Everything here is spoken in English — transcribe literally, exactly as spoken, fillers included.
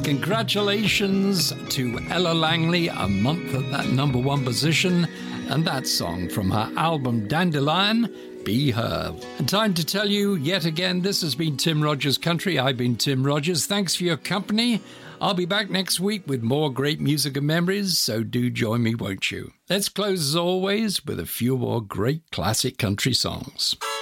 Congratulations to Ella Langley, a month at that number one position, and that song from her album Dandelion, Be Her. And time to tell you yet again, this has been Tim Rogers Country. I've been Tim Rogers. Thanks for your company. I'll be back next week with more great music and memories, so do join me, won't you? Let's close as always with a few more great classic country songs.